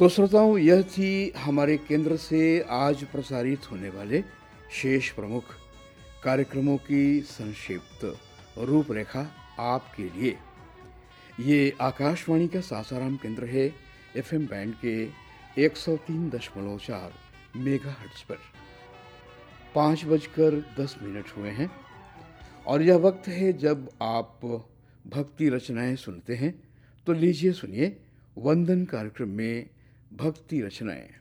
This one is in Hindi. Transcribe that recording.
तो श्रोताओं, यह थी हमारे केंद्र से आज प्रसारित होने वाले शेष प्रमुख कार्यक्रमों की संक्षिप्त रूपरेखा आपके लिए। ये आकाशवाणी का सासाराम केंद्र है, एफएम बैंड के 103.4 मेगाहर्ट्ज पर। 5:10 हुए हैं और यह वक्त है जब आप भक्ति रचनाएं सुनते हैं। तो लीजिए सुनिए वंदन कार्यक्रम में भक्ति रचनाएं।